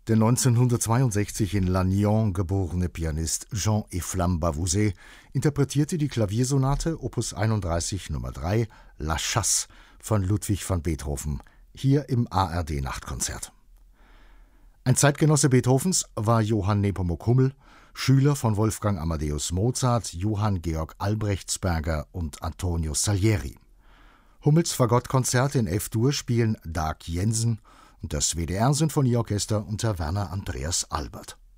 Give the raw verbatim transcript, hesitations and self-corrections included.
Der neunzehnhundertzweiundsechzig in Lannion geborene Pianist Jean-Efflam Bavouzet interpretierte die Klaviersonate Opus einunddreißig Nummer drei La Chasse von Ludwig van Beethoven, hier im A R D-Nachtkonzert. Ein Zeitgenosse Beethovens war Johann Nepomuk Hummel, Schüler von Wolfgang Amadeus Mozart, Johann Georg Albrechtsberger und Antonio Salieri. Hummels Fagottkonzerte in F-Dur spielen Dag Jensen und das W D R-Sinfonieorchester unter Werner Andreas Albert.